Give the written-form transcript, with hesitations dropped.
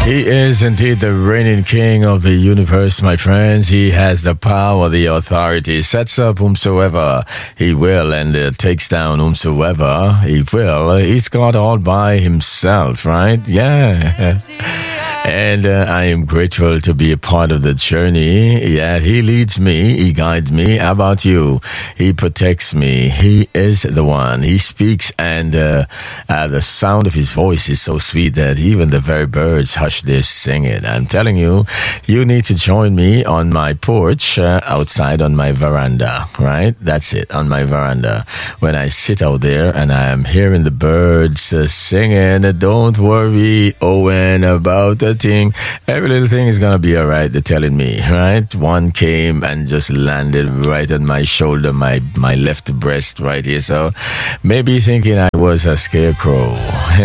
He is indeed the reigning king of the universe, my friends. He has the power, the authority, sets up whomsoever he will, and takes down whomsoever he will. He's God all by himself, right? Yeah. And I am grateful to be a part of the journey. Yeah, he leads me, he guides me. How about you? He protects me. He is the one. He speaks, and the sound of his voice is so sweet that even the very birds hush their singing. I'm telling you, you need to join me on my porch outside on my veranda, right? That's it, on my veranda. When I sit out there and I am hearing the birds singing, don't worry, Owen, about the thing. Every little thing is gonna be all right, they're telling me, right? One came and just landed right on my shoulder, my left breast right here. So maybe thinking I was a scarecrow.